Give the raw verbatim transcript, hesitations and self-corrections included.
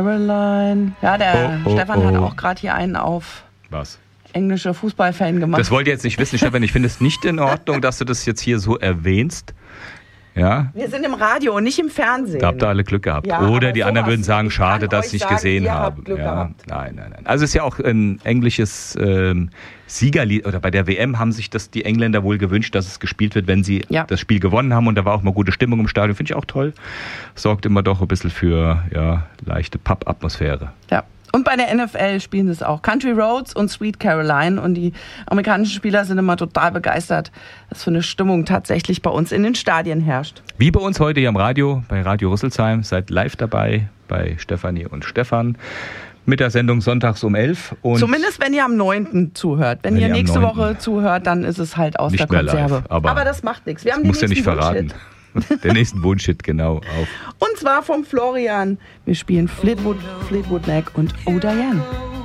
Caroline. Ja, der oh, oh, Stefan oh. hat auch gerade hier einen auf Was? englische Fußballfan gemacht. Das wollt ihr jetzt nicht wissen, Stefan. Ich finde es nicht in Ordnung, dass du das jetzt hier so erwähnst. Ja? Wir sind im Radio und nicht im Fernsehen. Da habt ihr alle Glück gehabt. Ja, Oder aber die anderen sowas, würden sagen, ich schade, kann dass euch ich nicht sagen, gesehen ihr habt habe. Glück Ja, gehabt. nein, nein, nein. Also es ist ja auch ein englisches ähm, Siegerlied. Oder bei der W M haben sich das die Engländer wohl gewünscht, dass es gespielt wird, wenn sie Ja. das Spiel gewonnen haben. Und da war auch mal gute Stimmung im Stadion. Finde ich auch toll. Sorgt immer doch ein bisschen für ja, leichte Pub-Atmosphäre. Ja. Und bei der N F L spielen sie es auch. Country Roads und Sweet Caroline. Und die amerikanischen Spieler sind immer total begeistert, was für eine Stimmung tatsächlich bei uns in den Stadien herrscht. Wie bei uns heute hier am Radio, bei Radio Rüsselsheim. Seid live dabei bei Stefanie und Stefan mit der Sendung sonntags um elf. Und Zumindest wenn ihr am neunten zuhört. Wenn, Wenn ihr ihr am nächste neunten Woche zuhört, dann ist es halt aus Nicht der mehr live, Konserve. aber das macht nichts. Wir haben muss den ja nicht nächsten verraten. Bullshit. Der nächsten Bullshit, genau. Auf. Und zwar vom Florian. Wir spielen Fleetwood, Fleetwood Mac und Oh Diane.